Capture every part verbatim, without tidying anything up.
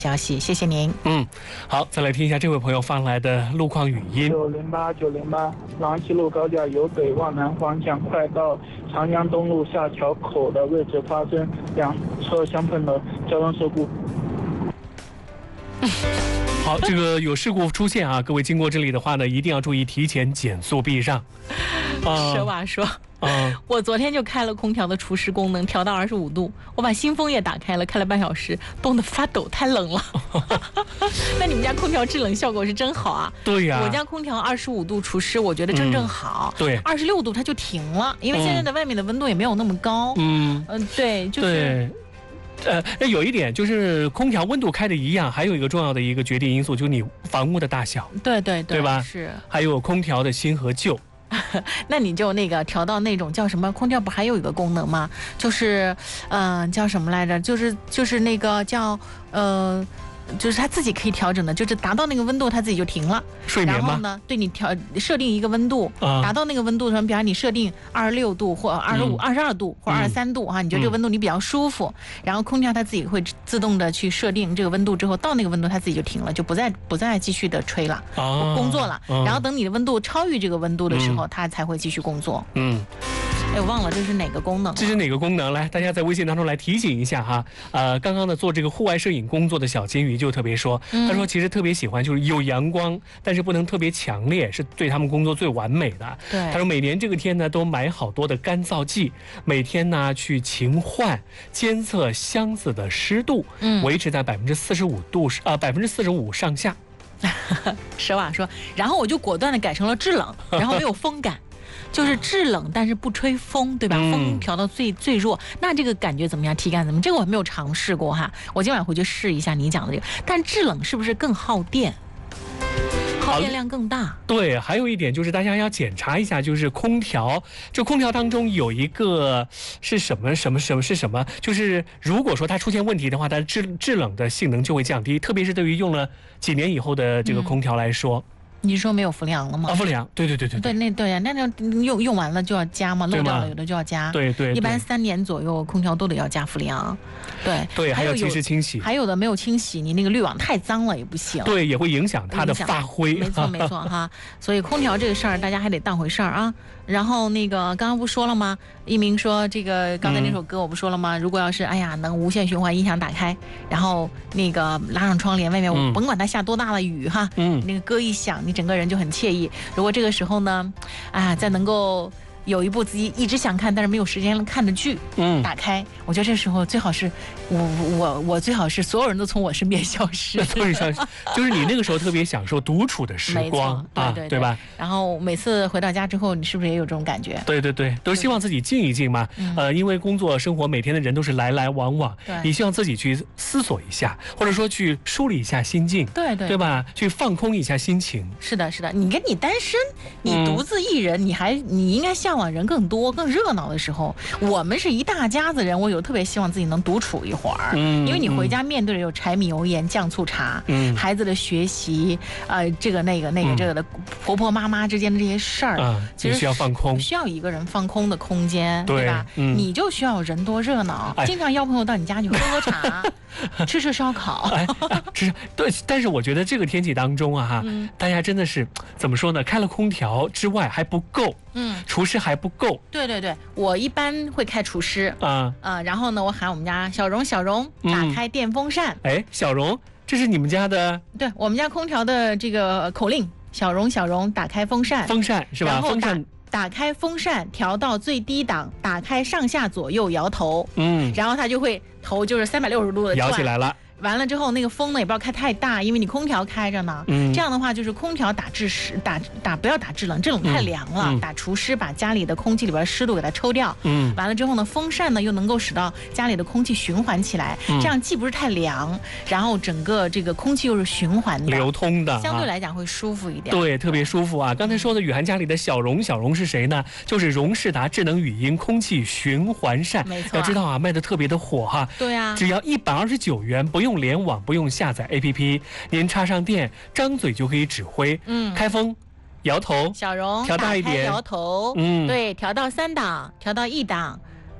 消息，谢谢您。 嗯，好，再来听一下这位朋友发来的路况语音。 九零八九零八，廊西路高架由北往南方向，快到长江东路下桥口的位置发生两车相碰的交通事故。 好，这个有事故出现啊，各位经过这里的话呢，一定要注意提前减速避让。 啊、蛇娃说。嗯，我昨天就开了空调的除湿功能，调到二十五度，我把新风也打开了，开了半小时，冻得发抖，太冷了。那你们家空调制冷效果是真好啊！ 对呀、啊， 我家空调二十五度除湿，我觉得正正好。 嗯、对， 二十六度它就停了，因为现在的外面的温度也没有那么高。嗯嗯、呃，对，就是。 呃，有一点就是空调温度开的一样，还有一个重要的一个决定因素就是你房屋的大小。 对对 对, 对吧？ 是。 还有空调的新和旧。 那你就那个调到那种叫什么空调不还有一个功能吗？就是嗯、呃、叫什么来着？就是就是那个叫呃。就是它自己可以调整的，就是达到那个温度，它自己就停了。 睡眠吗？ 然后呢，对你调设定一个温度，啊、达到那个温度的时候，比方你设定二十六度或二十五、二十二度或二十三度哈、嗯，你觉得这个温度你比较舒服，嗯、然后空调它自己会自动的去设定这个温度之后，到那个温度它自己就停了，就不再不再继续的吹了，啊、工作了、啊。然后等你的温度超越这个温度的时候，嗯、它才会继续工作。嗯。哎，我忘了这是哪个功能、啊？ 这是哪个功能？来，大家在微信当中来提醒一下哈。呃，刚刚呢做这个户外摄影工作的小金鱼就特别说，嗯、他说其实特别喜欢就是有阳光，但是不能特别强烈，是对他们工作最完美的。 对， 他说每年这个天呢都买好多的干燥剂，每天呢去勤换监测箱子的湿度，嗯，维持在百分之四十五度啊百分之四十五上下。 蛇娃说，然后我就果断的改成了制冷，然后没有风感。就是制冷，但是不吹风，对吧？嗯、风调到最最弱，那这个感觉怎么样？体感怎么？这个我还没有尝试过哈，我今晚回去试一下你讲的这个。但制冷是不是更耗电？耗电量更大。 对，还有一点就是大家要检查一下，就是空调，这空调当中有一个是什么什么什么是什么？就是如果说它出现问题的话，它制制冷的性能就会降低，特别是对于用了几年以后的这个空调来说。嗯， 你说没有氟利昂了吗？ 啊，氟利昂，对对对对对，那对呀，那就用用完了就要加嘛，漏掉了有的就要加。 对 对, 对， 一般三年左右空调都得要加氟利昂。对对，还有及时清洗， 还有的没有清洗，你那个滤网太脏了也不行。 对，也会影响它的发挥。 没错没错哈，所以空调这个事儿大家还得当回事儿啊。然后那个刚刚不说了吗？一鸣说这个刚才那首歌我不说了吗？嗯、如果要是哎呀能无限循环音响打开，然后那个拉上窗帘，外面、嗯、甭管它下多大的雨哈，嗯，那个歌一响，你整个人就很惬意。如果这个时候呢，啊，再能够有一部自己一直想看但是没有时间看的剧，嗯，打开，我觉得这时候最好是我我我最好是所有人都从我身边消失， 对，就是你那个时候特别享受独处的时光， 对对 对, 对, 对吧？ 然后每次回到家之后，你是不是也有这种感觉？ 对对对，都希望自己静一静嘛。嗯、呃，因为工作生活每天的人都是来来往往，你希望自己去思索一下，或者说去梳理一下心境， 对对， 对吧？去放空一下心情。 是的，是的。你跟你单身，你独自一人，嗯、你还你应该向往人更多、更热闹的时候。我们是一大家子人，我有特别希望自己能独处一会儿，嗯，因为你回家面对着有柴米油盐酱醋茶，嗯，孩子的学习，呃，这个那个那个、嗯、这个的婆婆妈妈之间的这些事儿，啊， 其实需要放空， 需要一个人放空的空间， 对, 对吧？嗯，你就需要人多热闹，经常邀朋友到你家去喝喝茶。吃吃烧烤， 哎，吃对，但是我觉得这个天气当中啊，哈、嗯，大家真的是怎么说呢？开了空调之外还不够，嗯，除湿还不够。 对对对，我一般会开除湿啊啊、呃，然后呢，我喊我们家小荣，小荣打开电风扇。 嗯、哎，小荣，这是你们家的？ 对，我们家空调的这个口令，小荣，小荣打开风扇。 风扇是吧？ 然后风扇。 打开风扇，调到最低档，打开上下左右摇头，嗯，然后它就会头就是三百六十度的摇起来了。 完了之后，那个风呢也不要开太大，因为你空调开着呢。嗯，这样的话就是空调打制湿，打打不要打制冷，制冷太凉了。嗯、打除湿，把家里的空气里边湿度给它抽掉。嗯，完了之后呢，风扇呢又能够使到家里的空气循环起来，嗯、这样既不是太凉，然后整个这个空气又是循环的、 流通的， 相对来讲会舒服一点。 对，特别舒服啊！刚才说的雨涵家里的小荣，小荣是谁呢？就是荣仕达智能语音空气循环扇。 没错， 要知道啊，卖的特别的火哈。 对啊， 只要一百二十九元，不用联网，不用下载 A P P， 您插上电，张嘴就可以指挥。嗯，开风，摇头， 小荣调大一点， 摇头，嗯，对，调到三档，调到一档。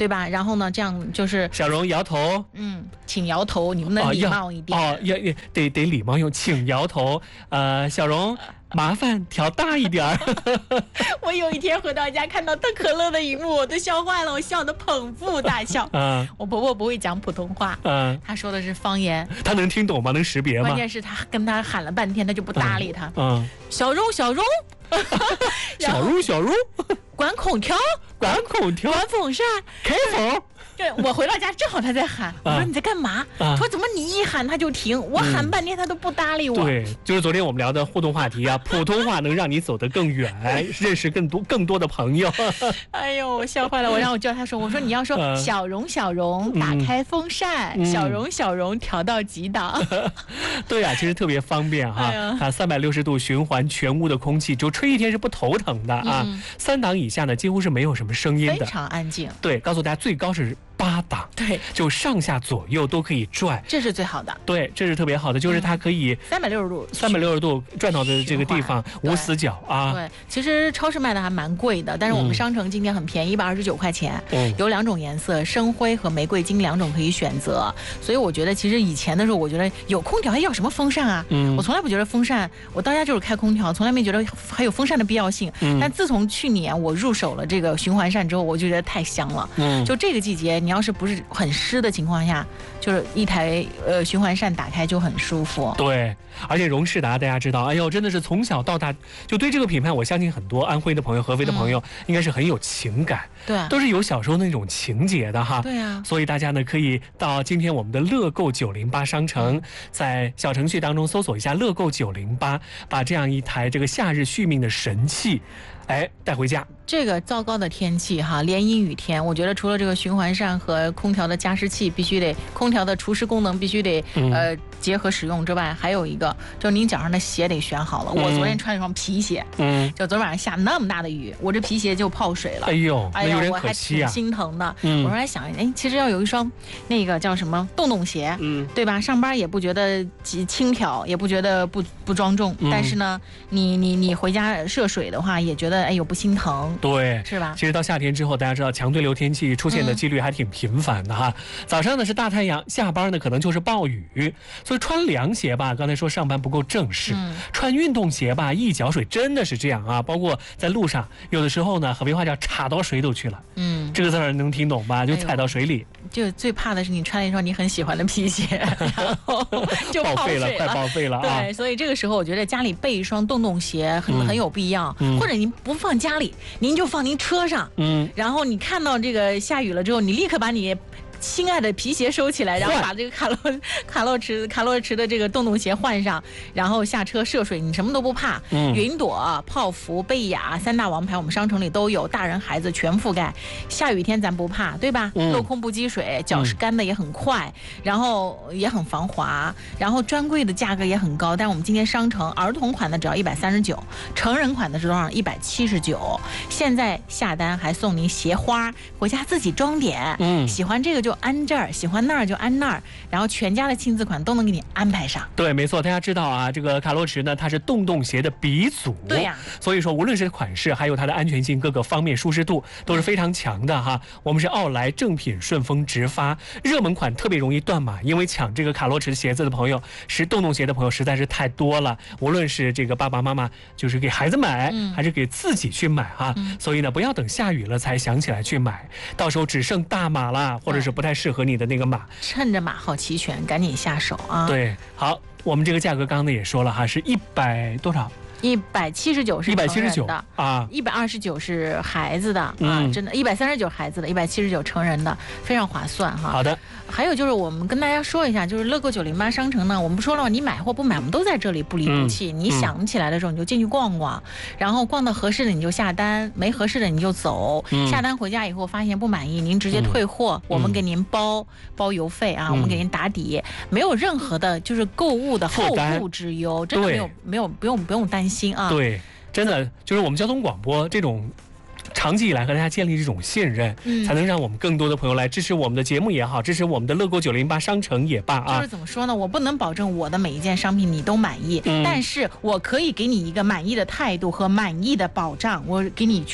对吧？然后呢，这样就是小荣摇头， 嗯，请摇头，你们能礼貌一点哦，要要得得礼貌用，请摇头。呃，小荣，麻烦调大一点儿。 我有一天回到家看到特可乐的一幕，我都笑坏了，我笑得捧腹大笑。 嗯， 我婆婆不会讲普通话， 嗯， 她说的是方言， 她能听懂吗？能识别吗？ 关键是她跟她喊了半天，她就不搭理她。 嗯，嗯小荣，小荣， 小荣，小荣， 关空调， 关空调， 关风扇， 开风。 对，我回到家正好他在喊，我说你在干嘛？ 啊、 说怎么你一喊他就停，我喊半天他都不搭理我。 嗯、对，就是昨天我们聊的互动话题啊，普通话能让你走得更远，认识更多更多的朋友。 哎呦，我笑坏了！我让我叫他说，我说你要说、呃、小荣小荣打开风扇，嗯、小荣小荣调到几档。 对啊，其实特别方便哈，哎、它三百六十度循环全屋的空气，就吹一天是不头疼的啊。嗯、三档以下呢，几乎是没有什么声音的， 非常安静。 对，告诉大家最高是八档， 对， 就上下左右都可以转， 这是最好的。 对，这是特别好的，就是它可以三百六十度， 三百六十度转到的这个地方无死角啊。 对，其实超市卖的还蛮贵的，但是我们商城今天很便宜，一百二十九块钱，嗯，有两种颜色，深灰和玫瑰金两种可以选择。所以我觉得，其实以前的时候，我觉得有空调还要什么风扇啊？嗯，我从来不觉得风扇，我到家就是开空调，从来没觉得还有风扇的必要性。嗯，但自从去年我入手了这个循环扇之后，我就觉得太香了。嗯，就这个季节，你要是不是很湿的情况下，就是一台呃循环扇打开就很舒服。 对，而且荣仕达大家知道，哎呦，真的是从小到大就对这个品牌，我相信很多安徽的朋友、合肥的朋友、嗯、应该是很有情感， 对， 都是有小时候那种情节的哈。 对啊， 所以大家呢可以到今天我们的乐购九零八商城，嗯、在小程序当中搜索一下乐购九零八，把这样一台这个夏日续命的神器，哎，带回家。 这个糟糕的天气哈，连阴雨天，我觉得除了这个循环扇和空调的加湿器必须得，空调的除湿功能必须得、嗯、呃结合使用之外，还有一个就是您脚上的鞋得选好了。嗯、我昨天穿一双皮鞋，嗯，就昨天晚上下那么大的雨，我这皮鞋就泡水了。 哎呦， 哎呦，我还挺心疼的。嗯、我说来想，哎，其实要有一双那个叫什么洞洞鞋，嗯，对吧？上班也不觉得轻佻，也不觉得不不庄重，嗯、但是呢，你你你回家涉水的话，也觉得哎呦不心疼。 对， 是吧？ 其实到夏天之后，大家知道强对流天气出现的几率还挺频繁的哈。嗯、早上呢是大太阳，下班呢可能就是暴雨，所以穿凉鞋吧，刚才说上班不够正式，嗯、穿运动鞋吧，一脚水真的是这样啊。包括在路上，有的时候呢，合肥话叫插到水都去了，嗯，这个字儿能听懂吧？就踩到水里。哎、 就最怕的是你穿了一双你很喜欢的皮鞋，然后就报废了，快报废了啊！ 对，所以这个时候我觉得家里备一双洞洞鞋很、嗯、很有必要，嗯、或者您不放家里，您就放您车上，嗯，然后你看到这个下雨了之后，你立刻把你心爱的皮鞋收起来，然后把这个卡洛卡洛驰卡洛驰的这个洞洞鞋换上，然后下车涉水，你什么都不怕。嗯，云朵、泡芙、贝雅三大王牌，我们商城里都有，大人孩子全覆盖。下雨天咱不怕，对吧？嗯、镂空不积水，脚是干的也很快，嗯、然后也很防滑，然后专柜的价格也很高，但我们今天商城儿童款的只要一百三十九，成人款的是多少？一百七十九。现在下单还送您鞋花，回家自己装点。嗯，喜欢这个就。就安这儿，喜欢那儿就安那儿，然后全家的亲子款都能给你安排上。 对，没错，大家知道啊，这个卡洛驰呢，它是洞洞鞋的鼻祖。 对呀、啊， 所以说无论是款式，还有它的安全性，各个方面舒适度都是非常强的哈。我们是奥莱正品顺丰直发，热门款特别容易断码，因为抢这个卡洛驰鞋子的朋友，是洞洞鞋的朋友实在是太多了。无论是这个爸爸妈妈就是给孩子买，嗯、还是给自己去买哈，嗯、所以呢，不要等下雨了才想起来去买，到时候只剩大码了，或者是不。不太适合你的那个码， 趁着码号齐全，赶紧下手啊！ 对，好，我们这个价格刚刚呢也说了哈，是一百多少？ 一百七十九是一百七十九的啊， 一百二十九是孩子的、嗯、啊，真的，一百三十九孩子的，一百七十九成人的，非常划算哈。 好的， 还有就是我们跟大家说一下，就是乐购九零八商城呢，我们不说了吗？你买或不买，我们都在这里不离不弃。嗯、你想起来的时候，你就进去逛逛，嗯、然后逛到合适的你就下单，没合适的你就走。嗯、下单回家以后发现不满意，您直接退货，嗯、我们给您包包邮费啊，嗯、我们给您打底，没有任何的就是购物的后顾之忧，真的没有没有不用不用担心。心啊， 对，真的就是我们交通广播这种长期以来和大家建立这种信任，嗯、才能让我们更多的朋友来支持我们的节目也好，支持我们的乐购九零八商城也罢啊。 就是怎么说呢？我不能保证我的每一件商品你都满意，嗯、但是我可以给你一个满意的态度和满意的保障，我给你。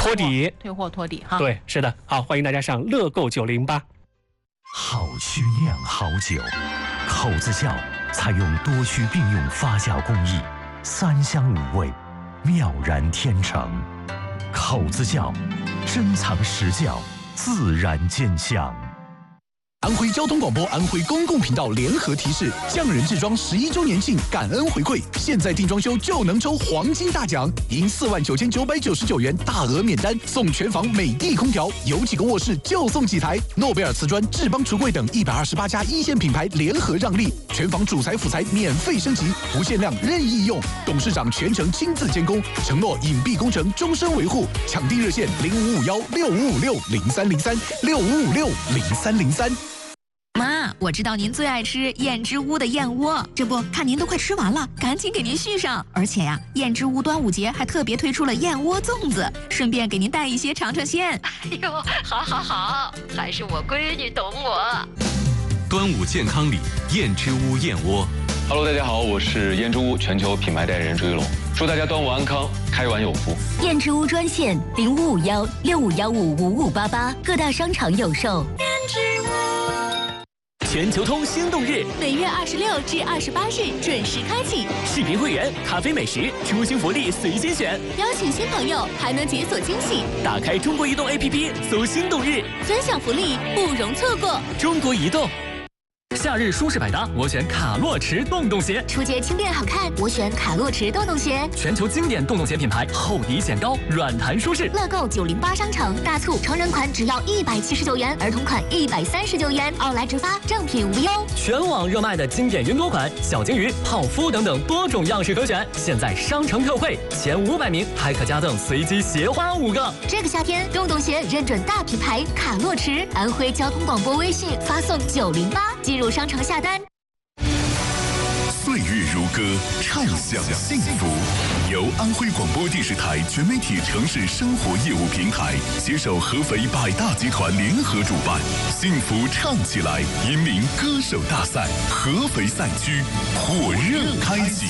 托底， 退货托底哈。 对，是的。好，欢迎大家上乐购九零八。 好曲酿好酒，口子窖采用多区并用发酵工艺，三香五味，妙然天成。口子窖，珍藏实窖，自然见香。 安徽交通广播、安徽公共频道联合提示：匠人制装十一周年庆感恩回馈，现在订装修就能抽黄金大奖，赢四万九千九百九十九元大额免单，送全房美的空调，有几个卧室就送几台。诺贝尔瓷砖、智邦橱柜等一百二十八家一线品牌联合让利，全房主材辅材免费升级，不限量任意用。董事长全程亲自监工，承诺隐蔽工程终身维护。抢订热线零五五幺六五五六零三零三六五五六零三零三。 妈，我知道您最爱吃燕之屋的燕窝，这不看您都快吃完了，赶紧给您续上。而且呀，燕之屋端午节还特别推出了燕窝粽子，顺便给您带一些尝尝鲜。 哎呦，好好好，还是我闺女懂我。 端午健康礼，燕之屋燕窝。 Hello， 大家好，我是燕之屋全球品牌代言人朱一龙，祝大家端午安康，开碗有福。 燕之屋专线零五五幺六五幺五五五八八，各大商场有售。 燕之屋。 全球通心动日， 每月二十六至二十八日准时开启。 视频会员、咖啡美食、出行福利随心选， 邀请新朋友还能解锁惊喜。 打开中国移动 A P P， 搜心动日， 分享福利不容错过。 中国移动。夏日舒适百搭，我选卡洛驰洞洞鞋。 初阶轻便好看，我选卡洛驰洞洞鞋。 全球经典洞洞鞋品牌，厚底显高，软弹舒适。 乐购九零八商城大促，成人款只要一百七十九元，儿童款一百三十九元，奥莱直发，正品无忧。 全网热卖的经典云朵款、小金鱼、泡芙等等多种样式可选，现在商城特惠，前五百名还可加赠随机鞋花五个。 这个夏天，洞洞鞋认准大品牌卡洛驰，安徽交通广播微信发送九零八。进入商城下单。 岁月如歌，畅享幸福。由安徽广播电视台全媒体城市生活业务平台携手合肥百大集团联合主办，幸福唱起来银名歌手大赛合肥赛区火热开启。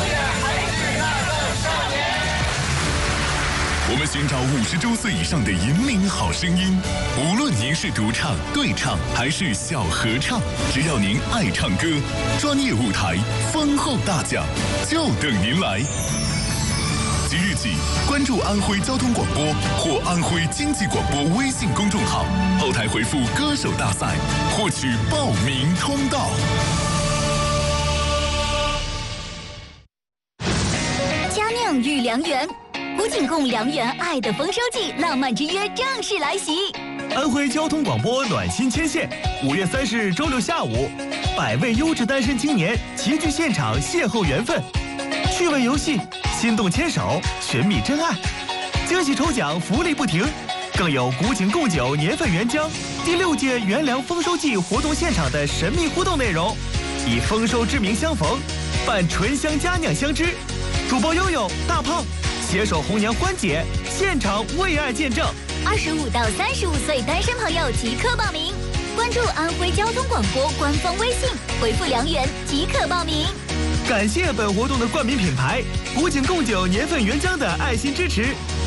我们寻找五十周岁以上的银铃好声音，无论您是独唱、对唱还是小合唱，只要您爱唱歌，专业舞台、丰厚大奖就等您来。即日起，关注安徽交通广播或安徽经济广播微信公众号，后台回复“歌手大赛”，获取报名通道。 佳酿与良缘。古井贡良缘爱的丰收季，浪漫之约正式来袭。 安徽交通广播暖心牵线，五月三十日周六下午，百位优质单身青年齐聚现场邂逅缘分，趣味游戏，心动牵手，寻觅真爱，惊喜抽奖福利不停，更有古井贡酒年份原浆第六届元粮丰收季活动现场的神秘互动内容，以丰收之名相逢，伴醇香佳酿相知，主播悠悠、大胖携手红娘欢姐，现场为爱见证。 二十五到三十五岁单身朋友即刻报名，关注安徽交通广播官方微信，回复良缘即可报名。 感谢本活动的冠名品牌古井贡酒年份原浆的爱心支持，